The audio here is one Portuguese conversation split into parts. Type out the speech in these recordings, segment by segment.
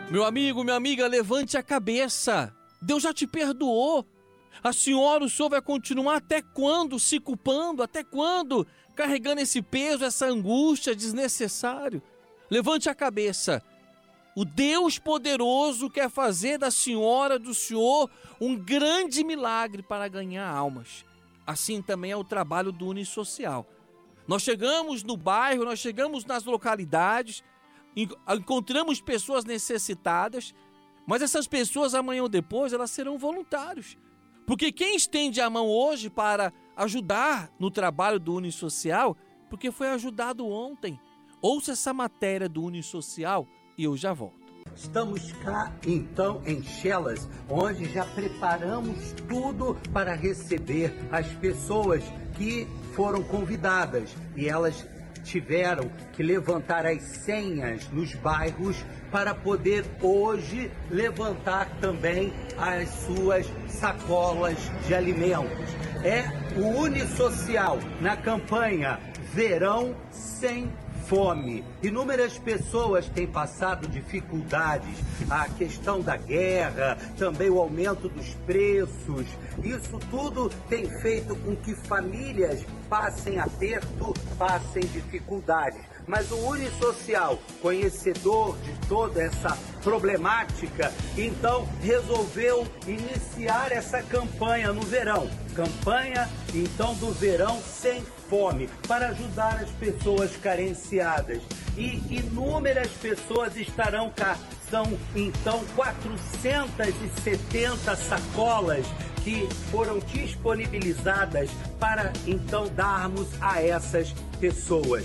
Meu amigo, minha amiga, levante a cabeça. Deus já te perdoou. A senhora, o senhor vai continuar até quando se culpando? Até quando carregando esse peso, essa angústia desnecessária? Levante a cabeça. O Deus poderoso quer fazer da senhora, do senhor, um grande milagre para ganhar almas. Assim também é o trabalho do Unisocial. Nós chegamos no bairro, nós chegamos nas localidades, encontramos pessoas necessitadas, mas essas pessoas amanhã ou depois elas serão voluntários. Porque quem estende a mão hoje para ajudar no trabalho do Unisocial, porque foi ajudado ontem. Ouça essa matéria do Unisocial e eu já volto. Estamos cá, então, em Chelas, onde já preparamos tudo para receber as pessoas que foram convidadas e elas tiveram que levantar as senhas nos bairros para poder hoje levantar também as suas sacolas de alimentos. É o Unisocial na campanha Verão Sem Fome. Inúmeras pessoas têm passado dificuldades, a questão da guerra, também o aumento dos preços. Isso tudo tem feito com que famílias passem aperto, passem dificuldades. Mas o Unisocial, conhecedor de toda essa problemática, então resolveu iniciar essa campanha no verão. Campanha, então, do Verão Sem Fome, para ajudar as pessoas carenciadas. E inúmeras pessoas estarão cá. São, então, 470 sacolas que foram disponibilizadas para, então, darmos a essas pessoas.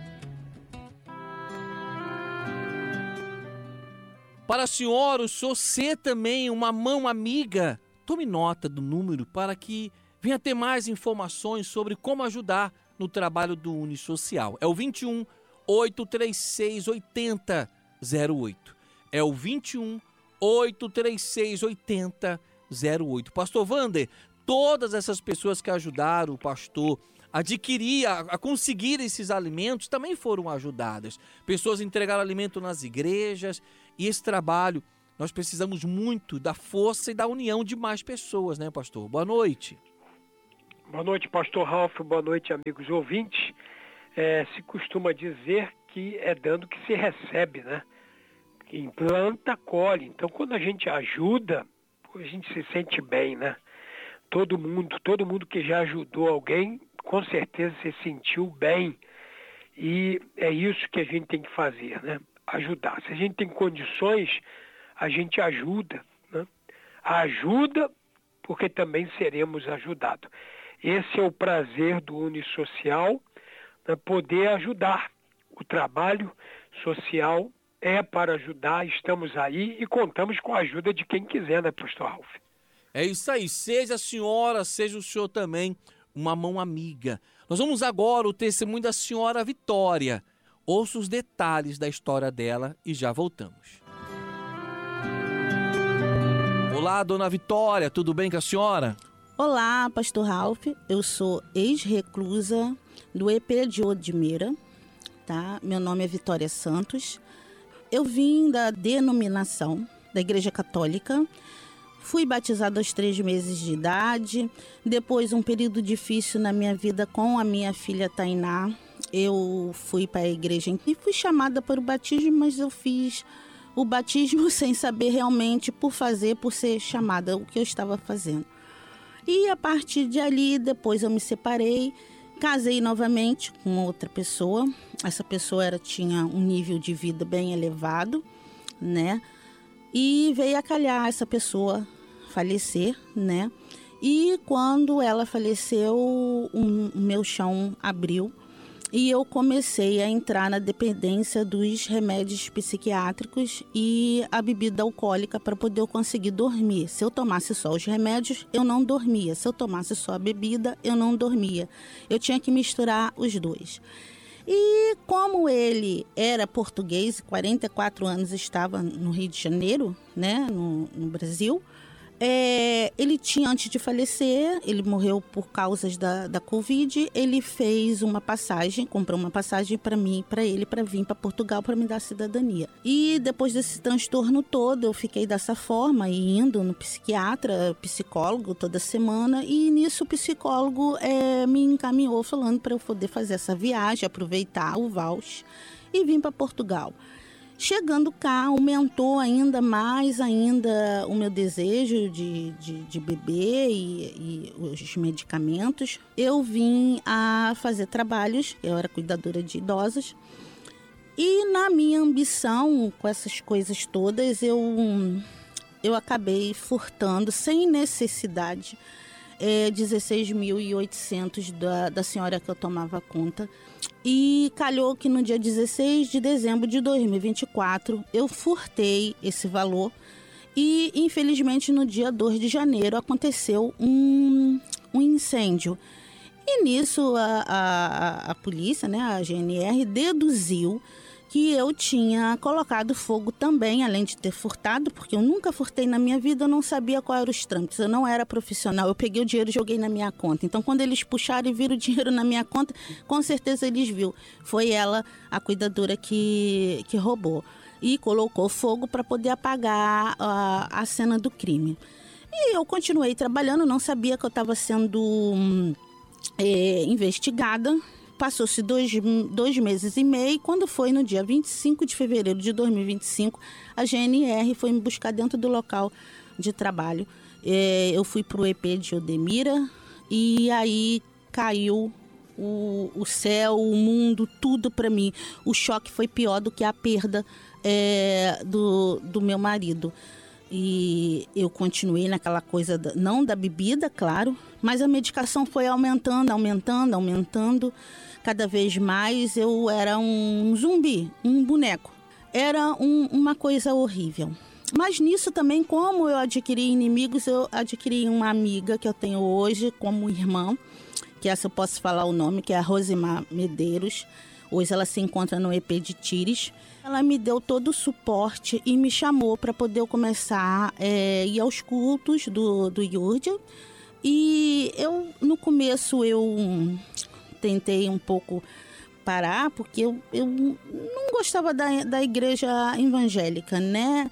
Para a senhora, o senhor ser também uma mão amiga, tome nota do número para que venha ter mais informações sobre como ajudar no trabalho do Unisocial. É o 21 836 8008. É o 21 836 8008. Pastor Wander, todas essas pessoas que ajudaram o pastor a adquirir, a conseguir esses alimentos, também foram ajudadas. Pessoas entregaram alimento nas igrejas e esse trabalho, nós precisamos muito da força e da união de mais pessoas, né, pastor? Boa noite. Boa noite, pastor Ralf. Boa noite, amigos ouvintes. Se costuma dizer que é dando que se recebe, né? Quem planta, colhe. Então, quando a gente ajuda, a gente se sente bem, né? Todo mundo que já ajudou alguém, com certeza se sentiu bem. E é isso que a gente tem que fazer, né? Ajudar. Se a gente tem condições, a gente ajuda, né? Ajuda porque também seremos ajudados. Esse é o prazer do Unisocial, né? Poder ajudar. O trabalho social é para ajudar, estamos aí e contamos com a ajuda de quem quiser, né, pastor Ralf? É isso aí, seja a senhora, seja o senhor também, uma mão amiga. Nós vamos agora o testemunho da senhora Vitória. Ouça os detalhes da história dela e já voltamos. Olá, dona Vitória, tudo bem com a senhora? Olá, pastor Ralf, eu sou ex-reclusa do EP de Odmira, tá? Meu nome é Vitória Santos. Eu vim da denominação da Igreja Católica, fui batizada aos 3 meses de idade, depois um período difícil na minha vida com a minha filha Tainá, eu fui para a igreja e fui chamada para o batismo, mas eu fiz o batismo sem saber realmente por ser chamada, o que eu estava fazendo. E a partir de ali, depois eu me separei, casei novamente com outra pessoa. Essa pessoa tinha um nível de vida bem elevado, né? E veio a calhar essa pessoa falecer, né? E quando ela faleceu, o meu chão abriu e eu comecei a entrar na dependência dos remédios psiquiátricos e a bebida alcoólica para poder eu conseguir dormir. Se eu tomasse só os remédios, eu não dormia. Se eu tomasse só a bebida, eu não dormia. Eu tinha que misturar os dois. E como ele era português, 44 anos estava no Rio de Janeiro, né, no Brasil, Ele tinha, antes de falecer, ele morreu por causas da Covid, ele fez uma passagem, comprou uma passagem para mim e para ele, para vir para Portugal para me dar cidadania. E depois desse transtorno todo, eu fiquei dessa forma, indo no psiquiatra, psicólogo toda semana, e nisso o psicólogo me encaminhou falando para eu poder fazer essa viagem, aproveitar o voucher e vir para Portugal. Chegando cá, aumentou ainda mais o meu desejo de beber e os medicamentos. Eu vim a fazer trabalhos, eu era cuidadora de idosos, e na minha ambição com essas coisas todas, eu acabei furtando, sem necessidade, 16.800 da senhora que eu tomava conta. E calhou que no dia 16 de dezembro de 2024 eu furtei esse valor e infelizmente no dia 2 de janeiro aconteceu um incêndio. E nisso a polícia, né, a GNR, deduziu que eu tinha colocado fogo também, além de ter furtado, porque eu nunca furtei na minha vida, eu não sabia qual eram os trâmites, eu não era profissional, eu peguei o dinheiro e joguei na minha conta. Então, quando eles puxaram e viram o dinheiro na minha conta, com certeza eles viram. Foi ela, a cuidadora, que roubou e colocou fogo para poder apagar a cena do crime. E eu continuei trabalhando, não sabia que eu estava sendo investigada. Passou-se 2 meses e meio, quando foi no dia 25 de fevereiro de 2025, a GNR foi me buscar dentro do local de trabalho. Eu fui para o EP de Odemira e aí caiu o céu, o mundo, tudo para mim. O choque foi pior do que a perda do meu marido. E eu continuei naquela coisa, não da bebida, claro, mas a medicação foi aumentando. Cada vez mais eu era um zumbi, um boneco. Era uma coisa horrível. Mas nisso também, como eu adquiri inimigos, eu adquiri uma amiga que eu tenho hoje como irmã, que essa eu posso falar o nome, que é a Rosimar Medeiros. Hoje ela se encontra no EP de Tires. Ela me deu todo o suporte e me chamou para poder eu começar a ir aos cultos do Yurdia. E no começo eu tentei um pouco parar, porque eu não gostava da igreja evangélica, né?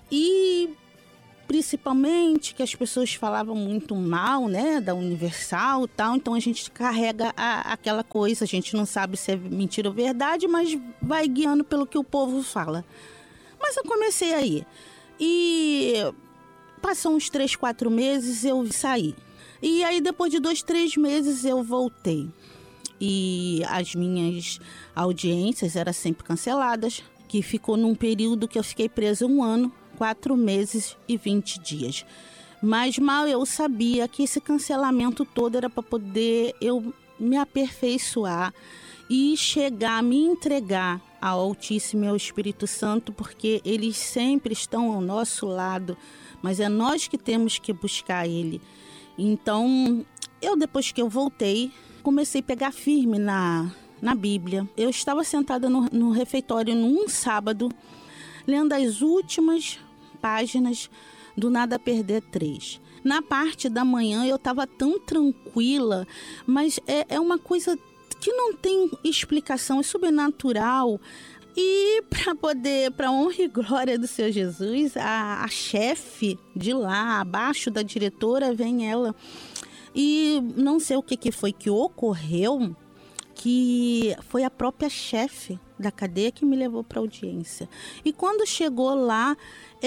E principalmente que as pessoas falavam muito mal, né, da Universal e tal, então a gente carrega aquela coisa, a gente não sabe se é mentira ou verdade, mas vai guiando pelo que o povo fala. Mas eu comecei a ir. E passou uns 3, 4 meses, eu saí. E aí depois de 2, 3 meses eu voltei. E as minhas audiências eram sempre canceladas, que ficou num período que eu fiquei presa 1 ano, 4 meses e 20 dias. Mas mal eu sabia que esse cancelamento todo era para poder eu me aperfeiçoar e chegar a me entregar ao Altíssimo e ao Espírito Santo, porque eles sempre estão ao nosso lado, mas é nós que temos que buscar ele. Então, depois que eu voltei, comecei a pegar firme na Bíblia. Eu estava sentada no refeitório num sábado, lendo as últimas páginas do Nada a Perder 3. Na parte da manhã eu estava tão tranquila, mas é uma coisa que não tem explicação, é sobrenatural. E para honra e glória do Senhor Jesus, a chefe de lá, abaixo da diretora, vem ela. E não sei o que foi que ocorreu, que foi a própria chefe da cadeia que me levou para a audiência. E quando chegou lá,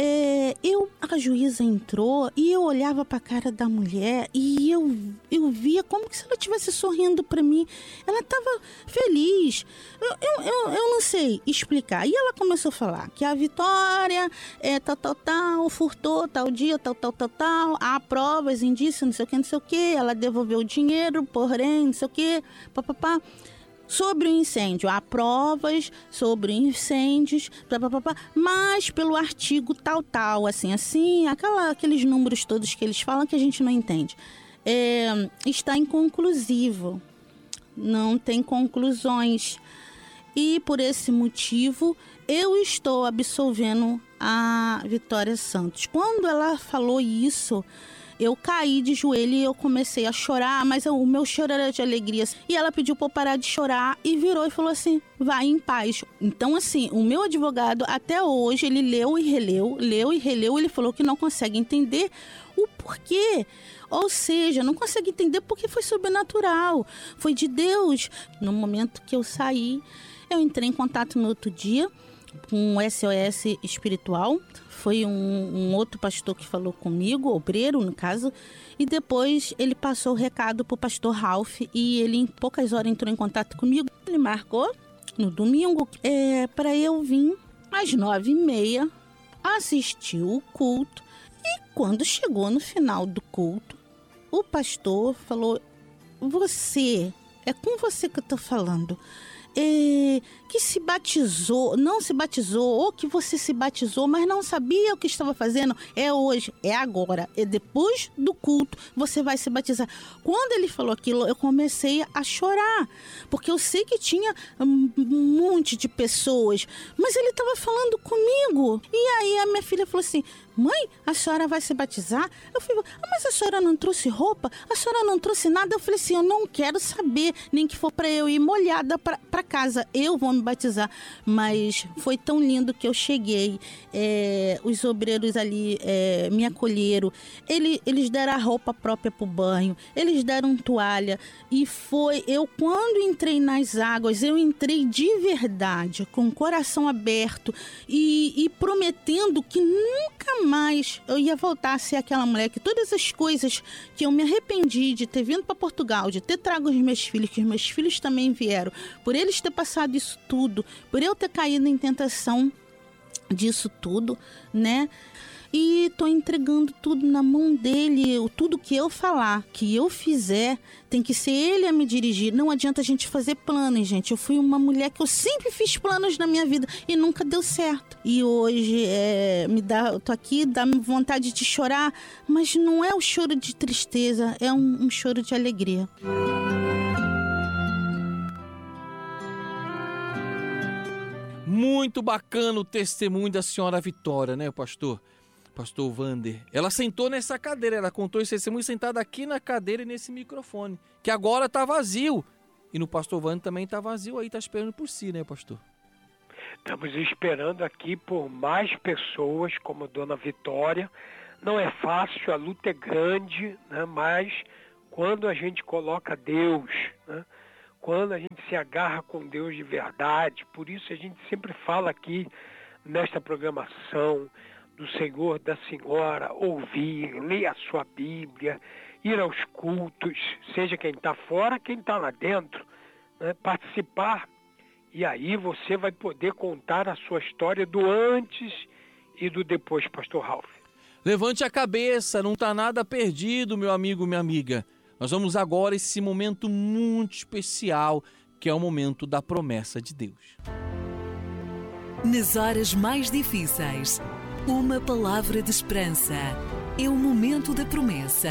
a juíza entrou e eu olhava para a cara da mulher e eu via como se ela estivesse sorrindo para mim. Ela estava feliz. Eu não sei explicar. E ela começou a falar que a Vitória tal, furtou tal dia, tal, há provas, indícios, não sei o que, ela devolveu o dinheiro, porém, não sei o que, papapá. Sobre o incêndio, há provas sobre incêndios, mas pelo artigo tal, assim, aqueles números todos que eles falam que a gente não entende. Está inconclusivo, não tem conclusões. E por esse motivo, eu estou absolvendo a Vitória Santos. Quando ela falou isso, eu caí de joelho e eu comecei a chorar, mas o meu choro era de alegria. E ela pediu para eu parar de chorar e virou e falou assim, vai em paz. Então, assim, o meu advogado, até hoje, ele leu e releu, ele falou que não consegue entender o porquê. Ou seja, não consegue entender porque foi sobrenatural, foi de Deus. No momento que eu saí, eu entrei em contato no outro dia com o SOS Espiritual. Foi um outro pastor que falou comigo, obreiro no caso, e depois ele passou o recado para o pastor Ralph e ele em poucas horas entrou em contato comigo. Ele marcou no domingo para eu vir às 9h30 assistir o culto. E quando chegou no final do culto, o pastor falou, é com você que eu estou falando, que se batizou, não se batizou, ou que você se batizou, mas não sabia o que estava fazendo, é hoje, é agora, é depois do culto, você vai se batizar. Quando ele falou aquilo, eu comecei a chorar, porque eu sei que tinha um monte de pessoas, mas ele estava falando comigo. E aí a minha filha falou assim, mãe, a senhora vai se batizar? Eu falei, mas a senhora não trouxe roupa? A senhora não trouxe nada? Eu falei assim, eu não quero saber, nem que for para eu ir molhada para casa, eu vou me batizar. Mas foi tão lindo que eu cheguei, os obreiros ali me acolheram, eles deram a roupa própria para o banho, eles deram toalha, e quando entrei nas águas, eu entrei de verdade, com o coração aberto e prometendo que nunca mais eu ia voltar a ser aquela mulher, que todas as coisas que eu me arrependi de ter vindo para Portugal, de ter trago os meus filhos, que os meus filhos também vieram, por eles ter passado isso tudo, por eu ter caído em tentação disso tudo, né? E tô entregando tudo na mão dele, tudo que eu falar, que eu fizer, tem que ser ele a me dirigir. Não adianta a gente fazer planos, gente. Eu fui uma mulher que eu sempre fiz planos na minha vida e nunca deu certo. E hoje eu tô aqui, dá-me vontade de chorar, mas não é um choro de tristeza, é um choro de alegria. Muito bacana o testemunho da senhora Vitória, né, pastor Wander? Ela sentou nessa cadeira, ela contou esse testemunho sentada aqui na cadeira e nesse microfone, que agora está vazio. E no pastor Wander também está vazio aí, está esperando por si, né, pastor? Estamos esperando aqui por mais pessoas como a dona Vitória. Não é fácil, a luta é grande, né? Mas quando a gente coloca Deus, né? Quando a gente se agarra com Deus de verdade, por isso a gente sempre fala aqui nesta programação do Senhor, da Senhora, ouvir, ler a sua Bíblia, ir aos cultos, seja quem está fora, quem está lá dentro, né? Participar. E aí você vai poder contar a sua história do antes e do depois, pastor Ralph. Levante a cabeça, não está nada perdido, meu amigo, minha amiga. Nós vamos agora a esse momento muito especial, que é o momento da promessa de Deus. Nas horas mais difíceis, uma palavra de esperança. É o momento da promessa.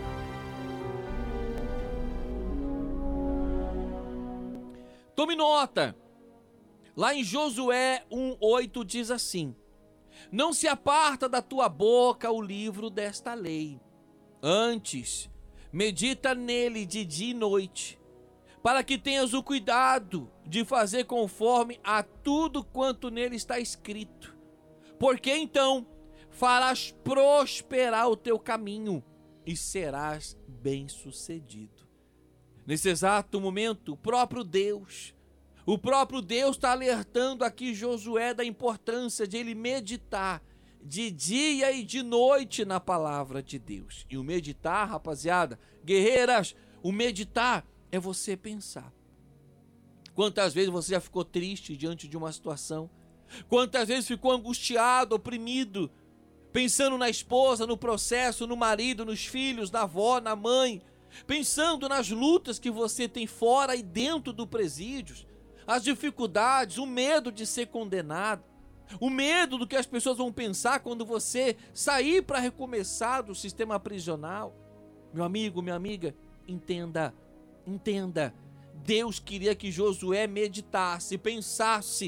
Tome nota. Lá em Josué 1:8 diz assim: não se aparta da tua boca o livro desta lei. Antes, medita nele de dia e noite, para que tenhas o cuidado de fazer conforme a tudo quanto nele está escrito. Porque então farás prosperar o teu caminho e serás bem-sucedido. Nesse exato momento, o próprio Deus está alertando aqui Josué da importância de ele meditar de dia e de noite na palavra de Deus. E o meditar, rapaziada, guerreiras, o meditar é você pensar. Quantas vezes você já ficou triste diante de uma situação? Quantas vezes ficou angustiado, oprimido, pensando na esposa, no processo, no marido, nos filhos, na avó, na mãe, pensando nas lutas que você tem fora e dentro do presídio, as dificuldades, o medo de ser condenado, o medo do que as pessoas vão pensar quando você sair para recomeçar do sistema prisional. Meu amigo, minha amiga, entenda. Deus queria que Josué meditasse, pensasse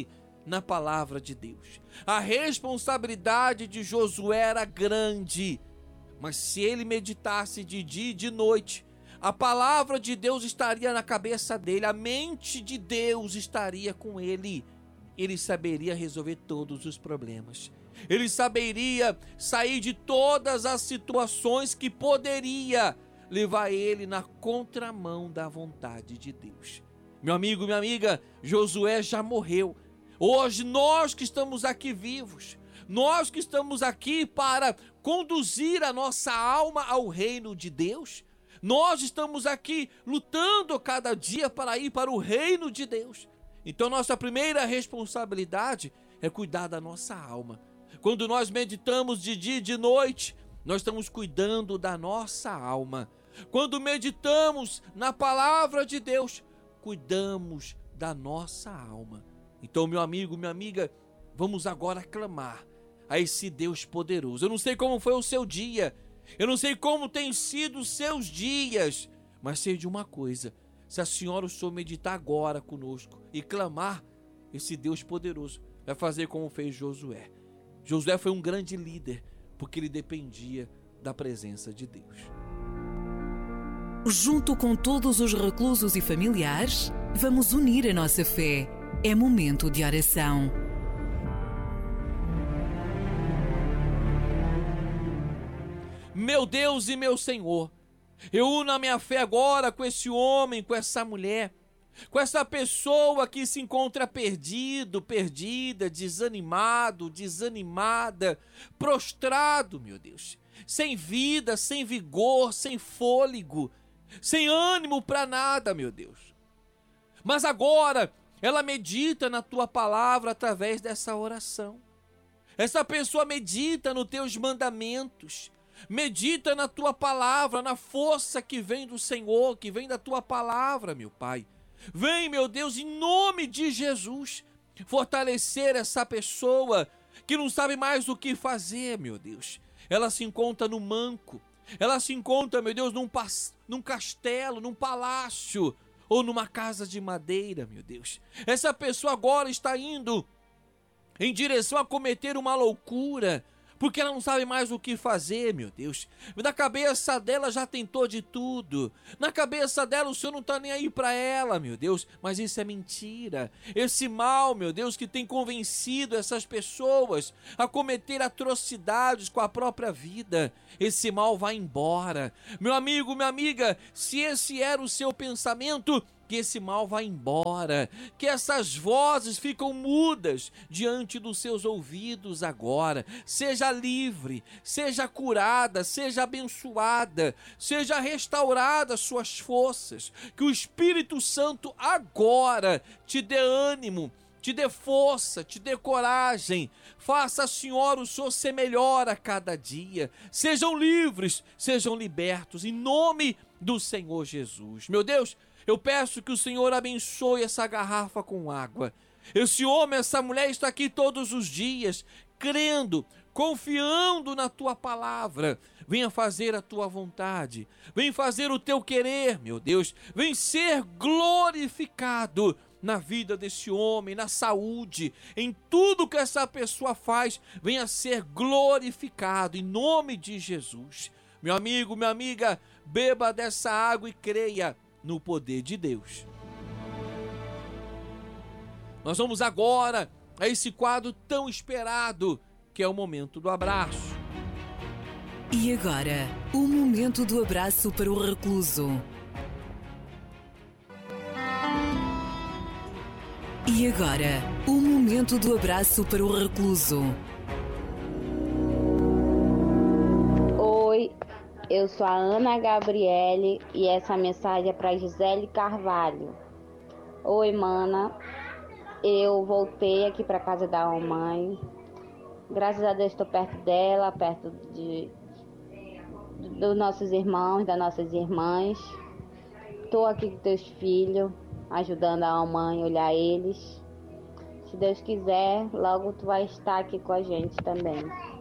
na palavra de Deus. A responsabilidade de Josué era grande, mas se ele meditasse de dia e de noite, a palavra de Deus estaria na cabeça dele, a mente de Deus estaria com ele. Ele saberia resolver todos os problemas. Ele saberia sair de todas as situações que poderia levar ele na contramão da vontade de Deus. Meu amigo, minha amiga, Josué já morreu. Hoje nós que estamos aqui vivos, nós que estamos aqui para conduzir a nossa alma ao reino de Deus, nós estamos aqui lutando cada dia para ir para o reino de Deus. Então nossa primeira responsabilidade é cuidar da nossa alma. Quando nós meditamos de dia e de noite, nós estamos cuidando da nossa alma. Quando meditamos na palavra de Deus, cuidamos da nossa alma. Então, meu amigo, minha amiga, vamos agora clamar a esse Deus poderoso. Eu não sei como foi o seu dia, eu não sei como tem sido os seus dias, mas sei de uma coisa: se a senhora ou o senhor meditar agora conosco e clamar, esse Deus poderoso vai fazer como fez Josué. Josué foi um grande líder, porque ele dependia da presença de Deus. Junto com todos os reclusos e familiares, vamos unir a nossa fé. É momento de oração. Meu Deus e meu Senhor, eu uno a minha fé agora com esse homem, com essa mulher, com essa pessoa que se encontra perdido, perdida, desanimado, desanimada, prostrado, meu Deus, sem vida, sem vigor, sem fôlego, sem ânimo para nada, meu Deus. Mas agora ela medita na tua palavra através dessa oração. Essa pessoa medita nos teus mandamentos, medita na tua palavra, na força que vem do Senhor, que vem da tua palavra, meu Pai. Vem, meu Deus, em nome de Jesus, fortalecer essa pessoa que não sabe mais o que fazer, meu Deus. Ela se encontra no manco, ela se encontra, meu Deus, num castelo, num palácio, ou numa casa de madeira, meu Deus. Essa pessoa agora está indo em direção a cometer uma loucura, porque ela não sabe mais o que fazer, meu Deus. Na cabeça dela já tentou de tudo. Na cabeça dela o Senhor não está nem aí para ela, meu Deus. Mas isso é mentira. Esse mal, meu Deus, que tem convencido essas pessoas a cometer atrocidades com a própria vida, esse mal vai embora. Meu amigo, minha amiga, se esse era o seu pensamento, que esse mal vá embora, que essas vozes ficam mudas diante dos seus ouvidos agora. Seja livre, seja curada, seja abençoada, seja restaurada suas forças, que o Espírito Santo agora te dê ânimo, te dê força, te dê coragem. Faça a senhora o senhor ser melhor a cada dia. Sejam livres, sejam libertos, em nome do Senhor Jesus. Meu Deus, eu peço que o Senhor abençoe essa garrafa com água. Esse homem, essa mulher está aqui todos os dias, crendo, confiando na tua palavra. Venha fazer a tua vontade, vem fazer o teu querer, meu Deus. Vem ser glorificado na vida desse homem, na saúde, em tudo que essa pessoa faz. Venha ser glorificado em nome de Jesus. Meu amigo, minha amiga, beba dessa água e creia no poder de Deus. Nós vamos agora a esse quadro tão esperado, que é o momento do abraço. E agora, o momento do abraço para o recluso. E agora, o momento do abraço para o recluso. Oi, eu sou a Ana Gabriele e essa mensagem é para Gisele Carvalho. Oi, mana. Eu voltei aqui para casa da mamãe. Graças a Deus estou perto dela, perto dos nossos irmãos, das nossas irmãs. Estou aqui com teus filhos, ajudando a mamãe a olhar eles. Se Deus quiser, logo tu vai estar aqui com a gente também.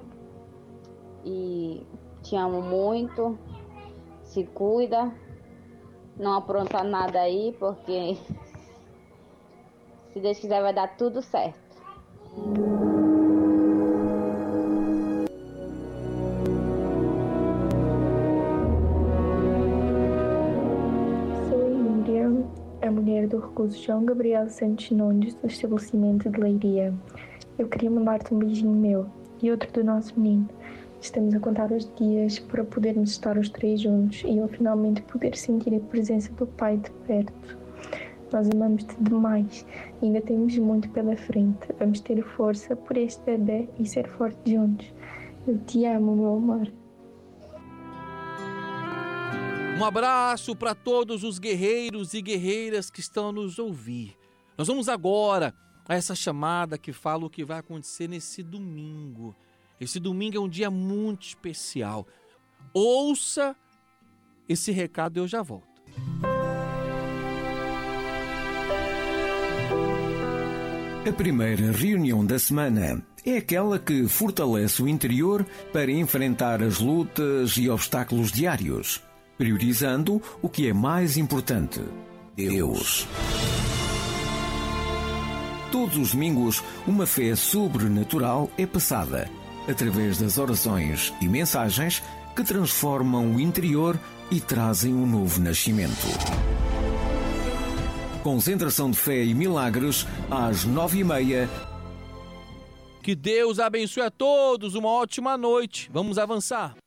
E te amo muito, se cuida, não apronta nada aí, porque se Deus quiser vai dar tudo certo. A mulher do recluso João Gabriel Santos Nunes, do estabelecimento de Leiria. Eu queria mandar-te um beijinho meu e outro do nosso menino. Estamos a contar os dias para podermos estar os três juntos e eu finalmente poder sentir a presença do pai de perto. Nós amamos-te demais e ainda temos muito pela frente. Vamos ter força por este bebê e ser fortes juntos. Eu te amo, meu amor. Um abraço para todos os guerreiros e guerreiras que estão a nos ouvir. Nós vamos agora a essa chamada que fala o que vai acontecer nesse domingo. Esse domingo é um dia muito especial. Ouça esse recado e eu já volto. A primeira reunião da semana é aquela que fortalece o interior para enfrentar as lutas e obstáculos diários, priorizando o que é mais importante: Deus. Todos os domingos, uma fé sobrenatural é passada, através das orações e mensagens que transformam o interior e trazem um novo nascimento. Concentração de fé e milagres às 9h30. Que Deus abençoe a todos, uma ótima noite. Vamos avançar.